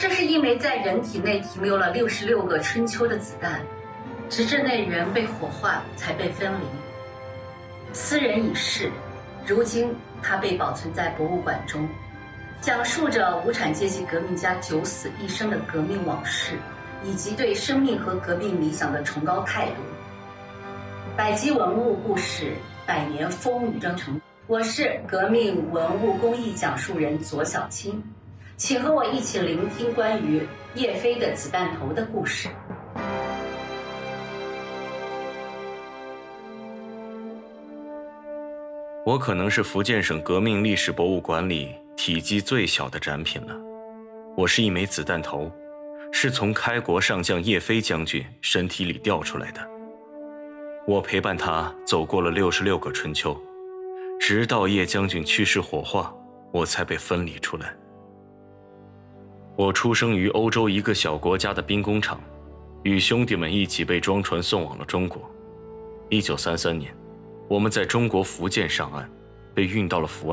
这是一枚在人体内停留了66个春秋的子弹，直至内源被火化才被分离。此人已逝，如今他被保存在博物馆中，讲述着无产阶级革命家九死一生的革命往事，以及对生命和革命理想的崇高态度。百集文物故事，百年风雨征程。我是革命文物工艺讲述人左小青，请和我一起聆听关于叶飞的子弹头的故事。 我可能是福建省革命历史博物馆里体积最小的展品了。我是一枚子弹头，是从开国上将叶飞将军身体里掉出来的。我陪伴他走过了66个春秋，直到叶将军去世火化，我才被分离出来。我出生于欧洲一个小国家的兵工厂，与兄弟们一起被装船送往了中国。1933年，我们在中国福建上岸，被运到了福安。